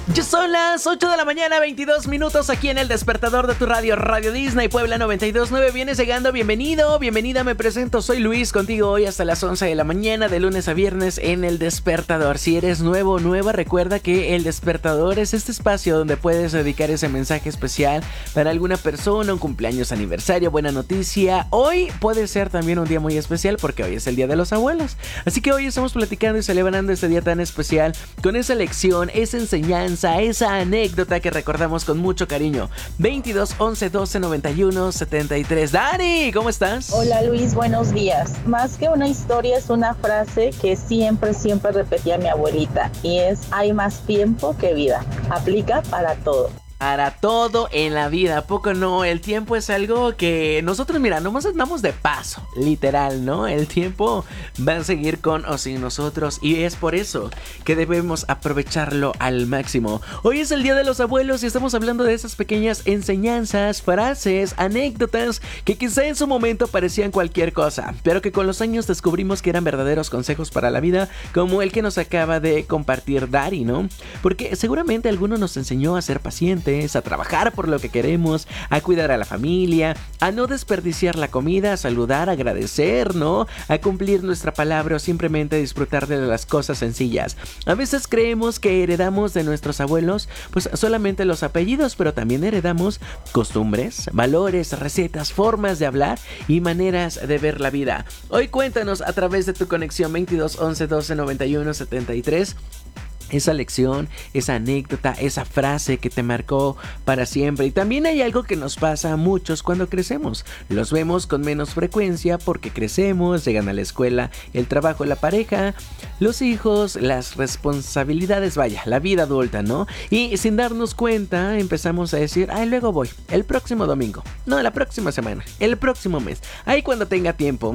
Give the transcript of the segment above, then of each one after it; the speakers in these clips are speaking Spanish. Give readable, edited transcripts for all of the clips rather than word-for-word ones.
Ya son las 8 de la mañana, 22 minutos aquí en el despertador de tu radio, Radio Disney Puebla 92.9. Vienes llegando, bienvenido, bienvenida, me presento, soy Luis, contigo hoy hasta las 11 de la mañana, de lunes a viernes en el despertador. Si eres nuevo o nueva, recuerda que el despertador es este espacio donde puedes dedicar ese mensaje especial para alguna persona, un cumpleaños, aniversario, buena noticia. Hoy puede ser también un día muy especial porque hoy es el Día de los Abuelos. Así que hoy estamos platicando y celebrando este día tan especial con esa lección, esa enseñanza, esa anécdota que recordamos con mucho cariño. 22 11 12 91 73. Dani, ¿cómo estás? Hola Luis, buenos días. Más que una historia, es una frase que siempre repetía mi abuelita, y es: hay más tiempo que vida. Aplica para todo. Para todo en la vida, ¿a poco no? El tiempo es algo que nosotros, mira, nomás andamos de paso, literal, ¿no? El tiempo va a seguir con o sin nosotros y es por eso que debemos aprovecharlo al máximo. Hoy es el Día de los Abuelos y estamos hablando de esas pequeñas enseñanzas, frases, anécdotas que quizá en su momento parecían cualquier cosa, pero que con los años descubrimos que eran verdaderos consejos para la vida, como el que nos acaba de compartir Dari, ¿no? Porque seguramente alguno nos enseñó a ser pacientes, a trabajar por lo que queremos, a cuidar a la familia, a no desperdiciar la comida, a saludar, a agradecer, ¿no? A cumplir nuestra palabra o simplemente disfrutar de las cosas sencillas. A veces creemos que heredamos de nuestros abuelos pues solamente los apellidos, pero también heredamos costumbres, valores, recetas, formas de hablar y maneras de ver la vida. Hoy cuéntanos a través de tu conexión 22 11 12 91 73 esa lección, esa anécdota, esa frase que te marcó para siempre. Y también hay algo que nos pasa a muchos cuando crecemos. Los vemos con menos frecuencia porque crecemos, llegan a la escuela, el trabajo, la pareja, los hijos, las responsabilidades, vaya, la vida adulta, ¿no? Y sin darnos cuenta empezamos a decir: ay, luego voy, el próximo domingo, no, la próxima semana, el próximo mes, ay, cuando tenga tiempo.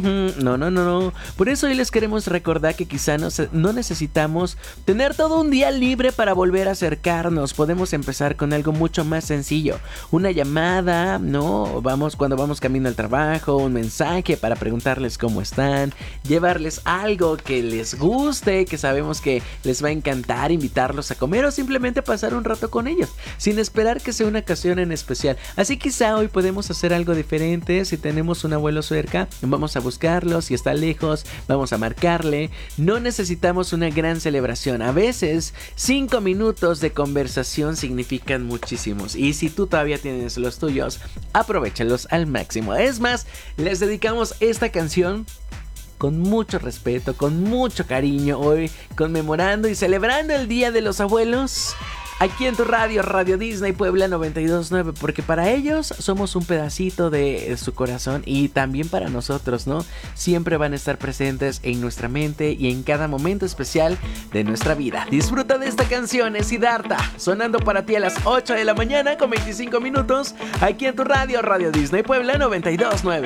No. Por eso hoy les queremos recordar que quizá no necesitamos tener todo un día libre para volver a acercarnos. Podemos empezar con algo mucho más sencillo, una llamada, ¿no? Cuando vamos camino al trabajo, un mensaje para preguntarles cómo están, llevarles algo que les guste, que sabemos que les va a encantar, invitarlos a comer o simplemente pasar un rato con ellos, sin esperar que sea una ocasión en especial. Así quizá hoy podemos hacer algo diferente. Si tenemos un abuelo cerca, vamos a buscarlo. Si está lejos, vamos a marcarle. No necesitamos una gran celebración. A veces 5 minutos de conversación significan muchísimos, y si tú todavía tienes los tuyos, aprovéchalos al máximo. Es más, les dedicamos esta canción con mucho respeto, con mucho cariño, hoy conmemorando y celebrando el Día de los Abuelos, aquí en tu radio, Radio Disney Puebla 92.9, porque para ellos somos un pedacito de su corazón y también para nosotros, ¿no? Siempre van a estar presentes en nuestra mente y en cada momento especial de nuestra vida. Disfruta de esta canción, es Siddhartha, sonando para ti a las 8 de la mañana con 25 minutos, aquí en tu radio, Radio Disney Puebla 92.9.